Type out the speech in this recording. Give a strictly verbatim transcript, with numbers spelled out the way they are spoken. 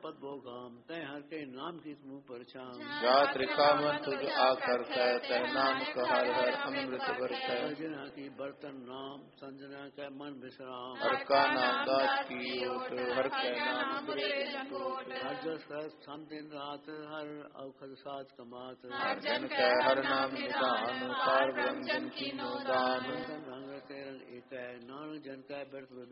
पद भोगाम तय हर के नाम की मुँह पर छाम जात रिका मन तुझ आकर कह तह नाम कहर हर अमृत वर्ष अर्जुना की बर्तन नाम संजना का मन विश्राम हर का नाम दास की ओट हर के नाम हर सम दिन रात हर औखद सात कमात हर जन के हर नाम निदान कार ब्रह्म जन की नोदान रंग तेरंग एक नानक जन का व्यर्थ